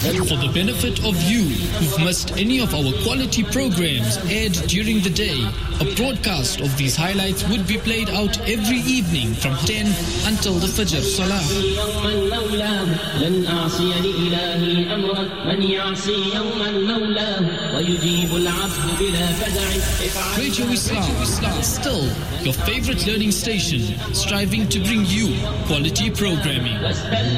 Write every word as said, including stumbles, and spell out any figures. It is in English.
For the benefit of you who've missed any of our quality programs aired during the day, a broadcast of these highlights would be played out every evening from ten until the Fajr Salah. Radio Islam, still your favorite learning station, striving to bring you quality programming.